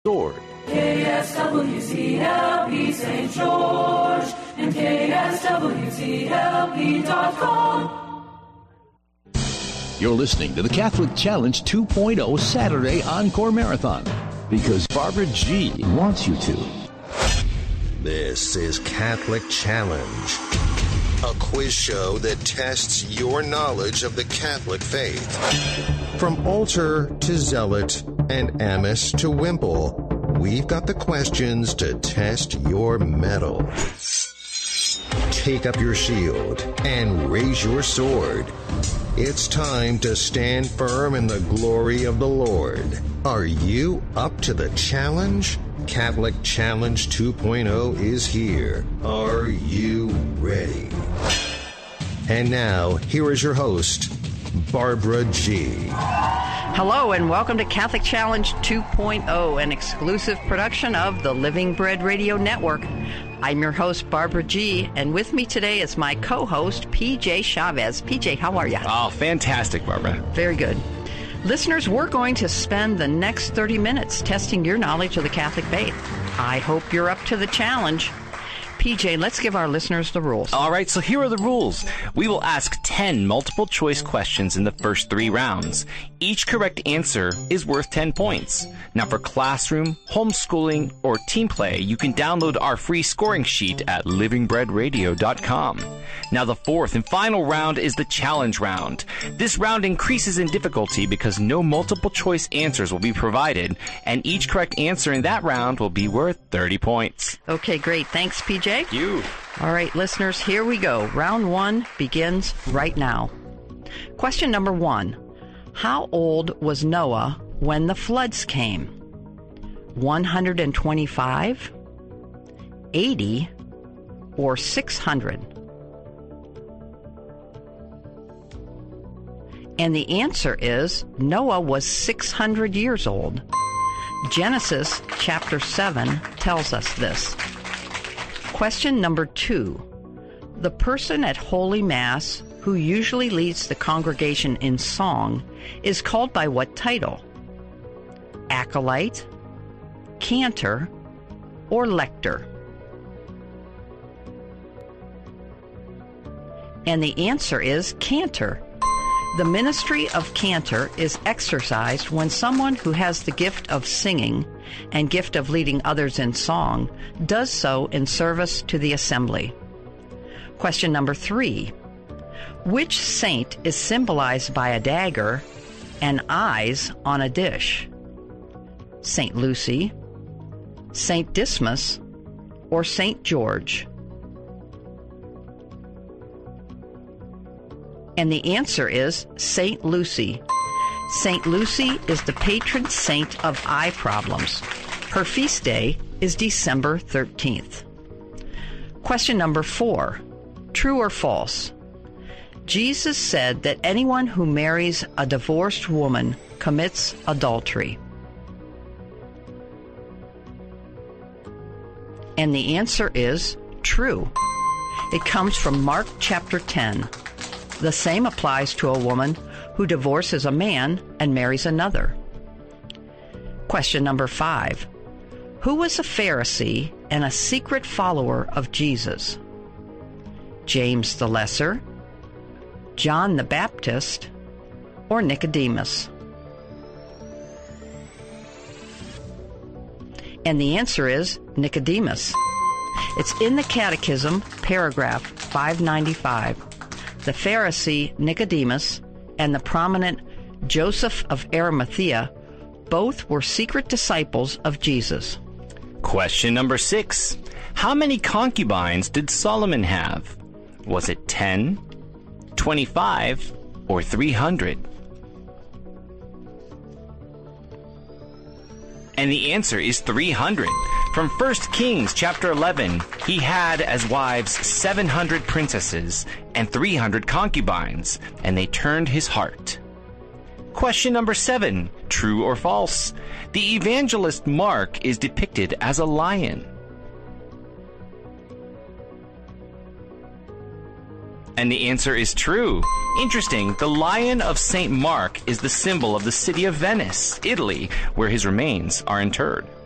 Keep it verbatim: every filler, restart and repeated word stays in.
Sword. K S W C L P Saint George and K S W C L P dot com. You're listening to the Catholic Challenge two point oh Saturday Encore Marathon because Barbara G wants you to. This is Catholic Challenge, a quiz show that tests your knowledge of the Catholic faith. From altar to zealot and amice to wimple, we've got the questions to test your mettle. Take up your shield and raise your sword. It's time to stand firm in the glory of the Lord. Are you up to the challenge? Catholic Challenge two point oh is here. Are you ready? And now, here is your host, Barbara G. Hello and welcome to Catholic Challenge two point oh, an exclusive production of the Living Bread Radio Network. I'm your host, Barbara G., and with me today is my co-host, P J Chavez. P J, how are you? Oh, fantastic, Barbara. Very good. Listeners, we're going to spend the next thirty minutes testing your knowledge of the Catholic faith. I hope you're up to the challenge. P J, let's give our listeners the rules. All right, so here are the rules. We will ask ten multiple-choice questions in the first three rounds. Each correct answer is worth ten points. Now, for classroom, homeschooling, or team play, you can download our free scoring sheet at living bread radio dot com. Now, the fourth and final round is the challenge round. This round increases in difficulty because no multiple-choice answers will be provided, and each correct answer in that round will be worth thirty points. Okay, great. Thanks, P J. Thank you. All right, listeners, here we go. Round one begins right now. Question number one. How old was Noah when the floods came? one hundred twenty-five, eighty, or six hundred? And the answer is Noah was six hundred years old. Genesis chapter seven tells us this. Question number two. The person at Holy Mass who usually leads the congregation in song is called by what title? Acolyte, cantor, or lector? And the answer is cantor. The ministry of cantor is exercised when someone who has the gift of singing and gift of leading others in song does so in service to the assembly. Question number three. Which saint is symbolized by a dagger and eyes on a dish? Saint Lucy, Saint Dismas, or Saint George? And the answer is Saint Lucy. Saint Lucy is the patron saint of eye problems. Her feast day is December thirteenth. Question number four. True or false? Jesus said that anyone who marries a divorced woman commits adultery. And the answer is true. It comes from Mark chapter ten. The same applies to a woman who divorces a man and marries another. Question number five. Who was a Pharisee and a secret follower of Jesus? James the Lesser, John the Baptist, or Nicodemus? And the answer is Nicodemus. It's in the Catechism, paragraph five ninety-five. The Pharisee Nicodemus and the prominent Joseph of Arimathea both were secret disciples of Jesus. Question number six. How many concubines did Solomon have? Was it ten, twenty-five, or three hundred? And the answer is three hundred. From First Kings chapter eleven, he had as wives seven hundred princesses and three hundred concubines, and they turned his heart. Question number seven, true or false? The evangelist Mark is depicted as a lion. And the answer is true. Interesting, the Lion of Saint Mark is the symbol of the city of Venice, Italy, where his remains are interred.